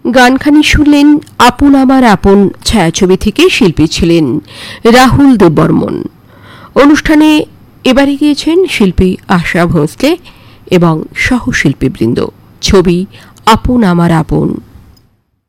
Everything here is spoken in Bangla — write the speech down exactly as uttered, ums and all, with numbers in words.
গানখানি শুনলেন আপন আমার আপন ছায়াছবি থেকে। শিল্পী ছিলেন রাহুল দেববর্মন। অনুষ্ঠানে এবারে গিয়েছেন শিল্পী আশা ভোঁসলে এবং সহশিল্পীবৃন্দ। ছবি আপন আমার আপন।